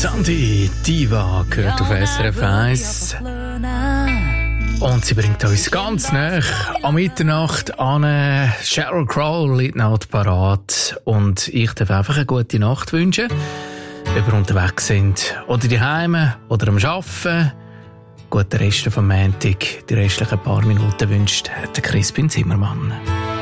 Sandy Diva gehört auf SRF 1. Und sie bringt uns ganz nah an Mitternacht an. Sheryl Crow liegt noch parat. Und ich darf einfach eine gute Nacht wünschen. Ob wir unterwegs sind oder daheim oder am Arbeiten. Guten Rest vom Montag. Die restlichen paar Minuten wünscht der Crispin Zimmermann.